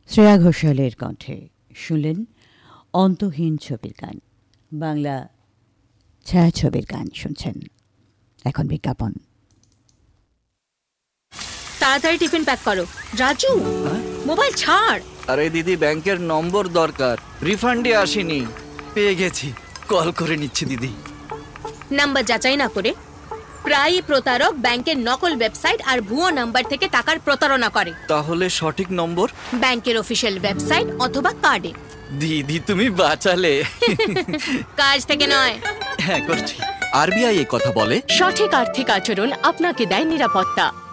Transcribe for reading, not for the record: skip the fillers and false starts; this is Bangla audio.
শ্রেয়া ঘোষালের কণ্ঠে শুনলেন অন্তহীন ছবির গান। বাংলা ছায়াছবির গান শুনছেন। এখন বিজ্ঞাপন। তাড়াতাড়ি টিফিন প্যাক করো। রাজু, মোবাইল ছাড়। আরে দিদি, ব্যাংকের নম্বর দরকার, রিফান্ডে আসেনি। পেয়ে গেছি, কল করে নিচ্ছি দিদি। নাম্বার যাচাই না করে প্রায়ই প্রতারক ব্যাংকের নকল ওয়েবসাইট আর ভুয়ো নাম্বার থেকে টাকার প্রতারণা করে। তাহলে সঠিক নম্বর? ব্যাংকের অফিসিয়াল ওয়েবসাইট অথবা কার্ডে। দিদি তুমি বাঁচালে। কাজ থেকে নয়। হ্যাঁ করছি। আরবিআই এই কথা বলে, সঠিক আর্থিক আচরণ আপনাকে দেয় নিরাপত্তা।